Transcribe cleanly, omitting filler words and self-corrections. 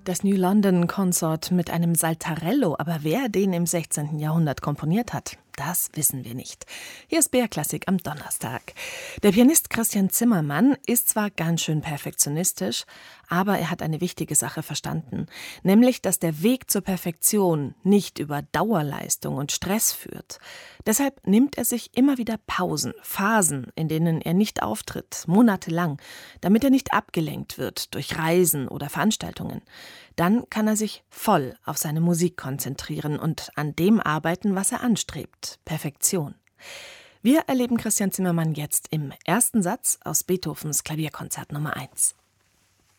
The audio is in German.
Das New London Consort mit einem Saltarello, aber wer den im 16. Jahrhundert komponiert hat, das wissen wir nicht. Hier ist BR Klassik am Donnerstag. Der Pianist Christian Zimmermann ist zwar ganz schön perfektionistisch, aber er hat eine wichtige Sache verstanden, nämlich, dass der Weg zur Perfektion nicht über Dauerleistung und Stress führt. Deshalb nimmt er sich immer wieder Pausen, Phasen, in denen er nicht auftritt, monatelang, damit er nicht abgelenkt wird durch Reisen oder Veranstaltungen. Dann kann er sich voll auf seine Musik konzentrieren und an dem arbeiten, was er anstrebt: Perfektion. Wir erleben Christian Zimmermann jetzt im ersten Satz aus Beethovens Klavierkonzert Nummer 1.